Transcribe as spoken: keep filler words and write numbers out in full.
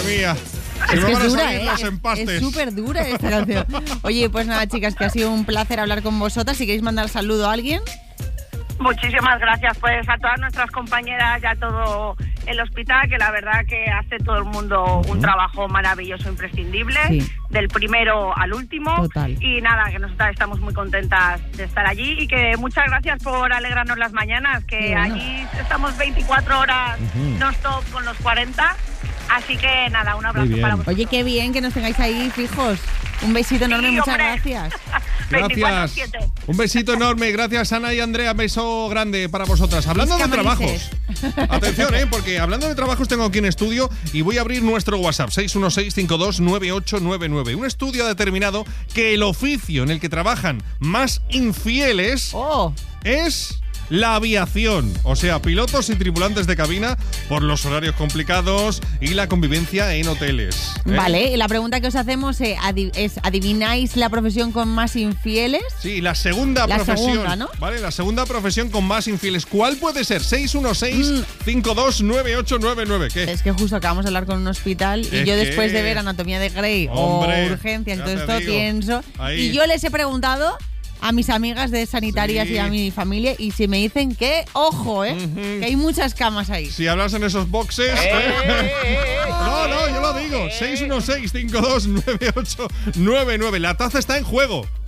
mía. Se Es me que van es a dura, salir ¿eh? los Es- empastes. Es súper dura esta canción. Oye, pues nada, chicas, que ha sido un placer hablar con vosotras. Si queréis mandar saludo a alguien. Muchísimas gracias pues a todas nuestras compañeras y a todo el hospital, que la verdad que hace todo el mundo un trabajo maravilloso, imprescindible, Sí. del primero al último. Total. Y nada, que nosotras estamos muy contentas de estar allí y que muchas gracias por alegrarnos las mañanas, que Qué bueno. allí estamos veinticuatro horas non-stop con los cuarenta. Así que nada, un abrazo Muy bien. para vosotros. Oye, qué bien que nos tengáis ahí fijos. Un besito enorme, Sí, muchas hombre. gracias. veinticuatro Gracias. siete. Un besito enorme. Gracias, Ana y Andrea. Beso grande para vosotras. Hablando de Mis trabajos. camarices. Atención, ¿eh? Porque hablando de trabajos tengo aquí en estudio y voy a abrir nuestro WhatsApp seis uno seis, cinco dos nueve ocho nueve nueve. Un estudio ha determinado que el oficio en el que trabajan más infieles Oh, es la aviación, o sea, pilotos y tripulantes de cabina por los horarios complicados y la convivencia en hoteles. ¿eh? vale. Y la pregunta que os hacemos eh, adi- es, ¿adivináis la profesión con más infieles? Sí, la segunda La profesión. segunda, ¿no? Vale, la segunda profesión con más infieles. ¿Cuál puede ser? seis uno seis, Mm. cinco dos nueve ocho nueve nueve. ¿Qué? Es que justo acabamos de hablar con un hospital y Es yo que- después de ver Anatomía de Grey Hombre, o Urgencias y ya todo te esto digo. pienso. Ahí. Y yo les he preguntado a mis amigas de sanitarias Sí. y a mi familia y si me dicen que, ojo, ¿eh? Ujú. Que hay muchas camas ahí. Si hablas en esos boxes. no, no, yo lo digo. seis uno seis, cinco dos nueve ocho nueve nueve. La taza está en juego.